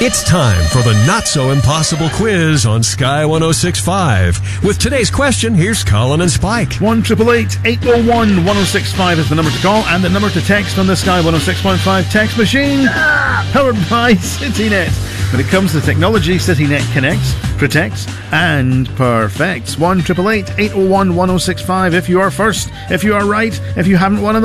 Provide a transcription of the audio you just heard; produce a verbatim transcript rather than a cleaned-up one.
It's time for the not-so-impossible quiz on Sky one oh six point five. With today's question, here's Colin and Spike. one eight eight eight, eight oh one, one oh six five is the number to call, and the number to text on the Sky one oh six point five text machine. Powered by CityNet. When it comes to technology, CityNet connects, protects, and perfects. one eight eight eight, eight oh one, one oh six five if you are first, if you are right, if you haven't won in the